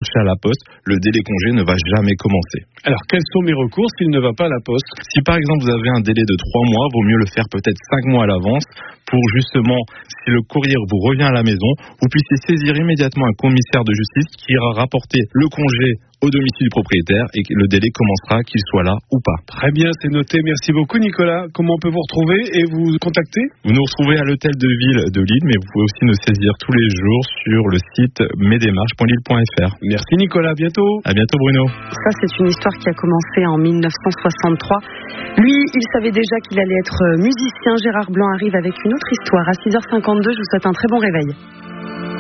chercher à la poste, le délai congé ne va jamais commencer. Alors, quels sont mes recours s'il ne va pas à la poste ? Si par exemple vous avez un délai de 3 mois, vaut mieux le faire peut-être 5 mois à l'avance pour justement, si le courrier vous revient à la maison, vous puissiez saisir immédiatement un commissaire de justice qui ira rapporter le congé au domicile du propriétaire et le délai commencera qu'il soit là ou pas. Très bien, c'est noté. Merci beaucoup Nicolas. Comment on peut vous retrouver et vous contacter ? Vous nous retrouvez à l'hôtel de ville de Lille, mais vous pouvez aussi nous saisir tous les jours sur le site mesdémarches.lille.fr. Merci Nicolas, à bientôt. À bientôt Bruno. Ça, c'est une histoire qui a commencé en 1963. Lui, il savait déjà qu'il allait être musicien. Gérard Blanc arrive avec une autre histoire. À 6h52, je vous souhaite un très bon réveil.